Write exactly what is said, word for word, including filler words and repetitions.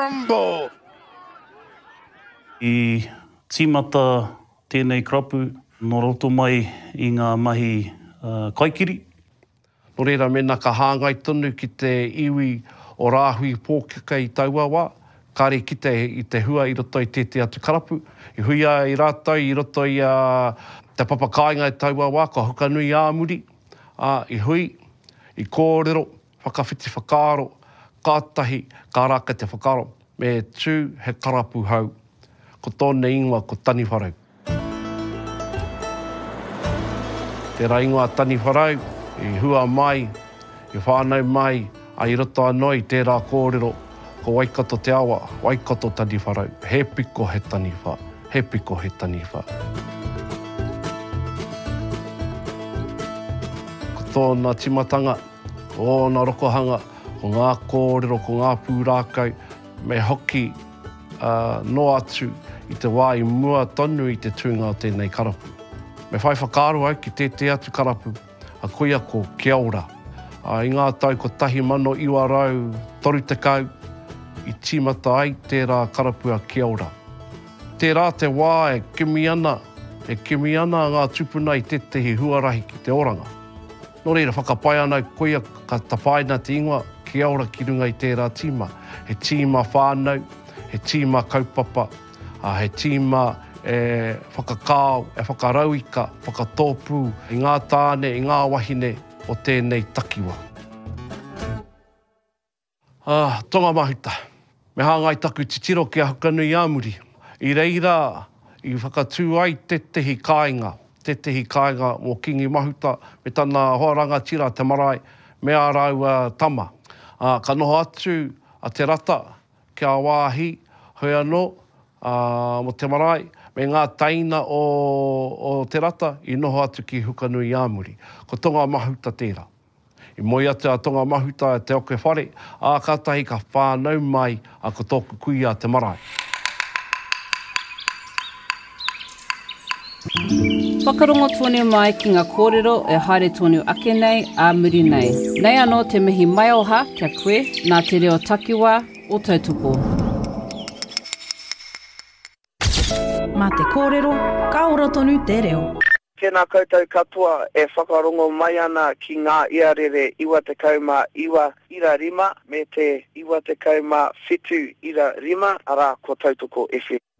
Rumble! I tīmata tēnei karapu, no roto mai i ngā mahi uh, kaikiri. No reira mena ka hāngai tonu ki te iwi o rāhui pōkeka i Tauawa, kāre ki te, i te hua i roto i tēte atu karapu. I huia i rātou i roto i uh, te papakāinga i Tauawa, ka hukanui āmuri, uh, i hui, i kōrero, whakawhiti whakaaro, kātahi, kā rāka te whakaaro, me tū he karapu hau. Ko tōne ingoa ko Tani Wharau. Tērā ingoa Tani Wharau, i hua mai, i whānau mai, a i roto anō i tērā kōrero, ko Waikato te awa, Waikato Tani Wharau, he piko he Tani Wha, he piko he Tani Wha. Ko tōna timatanga, ko ōna rokohanga, ko ngā kōrero, ko ngā pūrākau, me hoki uh, no atu i te wā i mua tonu i te tūnga o tēnei karapu. Me whai whakaaro au ki tēte atu karapu, a koia ko kia ora. Uh, I ngā tau ko tahi mano iwa rau toru te kau, i tīmata ai tērā karapu a kia ora. Tērā te wā e kimi ana, e kimi ana ngā tupuna i tetehi huarahi ki te oranga. Nō reira whakapai ana koia ka tapaina te ingoa, kia ora ki runga i tērā tīma. He tīma whānau, he tīma kaupapa, uh, he tīma e whakakāo, e whakarauika, whakatōpū, i ngā tāne, i ngā wahine o tēnei takiwa. Ah, tonga mahuta. Me hāngai taku titiro ki a Hukanui Āmuri. I reira, i whakatū ai te tehi kāinga, te tehi kāinga mō Kingi Mahuta, me tana hoaranga tira te marae, me ārau uh, tama. Uh, ka noho atu a te rata, kia wāhi, hoi anō, uh, mo te marae, me ngā taina o, o te rata, i noho atu ki Hukanui Āmuri. Ko tonga mahuta tērā. I moi atu a tonga mahuta te oke whare, a kātahi ka whānau mai a ko tōku kui a te marae. Whakarongo tōne mai ki ngā kōrero e haere tōne ake nei, āmuri nei. Nei anō te mihi mai oha kia koe, nā te reo takiwa o tautoko. Mā te kōrero, ka ora tonu te reo. Tēnā koutou katoa e whakarongo mai ana ki ngā iarere iwa te kauma iwa ira rima me te iwa te kauma whitu ira rima ara ko tautoko F M.